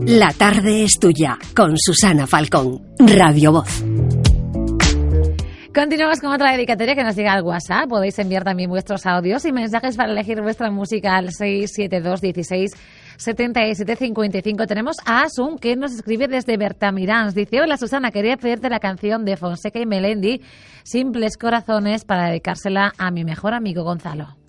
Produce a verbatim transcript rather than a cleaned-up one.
La tarde es tuya, con Susana Falcón, Radio Voz. Continuamos con otra dedicatoria que nos llega al WhatsApp. Podéis enviar también vuestros audios y mensajes para elegir vuestra música al seis siete dos, dieciséis, setenta y siete, cincuenta y cinco. Tenemos a Asun, que nos escribe desde Bertamirans. Dice: hola Susana, quería pedirte la canción de Fonseca y Melendi, Simples Corazones, para dedicársela a mi mejor amigo Gonzalo.